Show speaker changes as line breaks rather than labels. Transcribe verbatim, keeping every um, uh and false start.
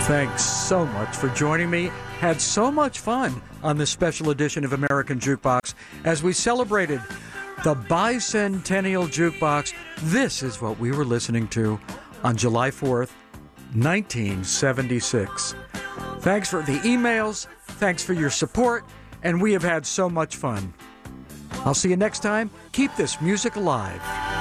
Thanks so much for joining me. Had so much fun on this special edition of American Jukebox as we celebrated the bicentennial jukebox. This is what we were listening to on July fourth, nineteen seventy-six. Thanks for the emails. Thanks for your support. And we have had so much fun. I'll see you next time. Keep this music alive.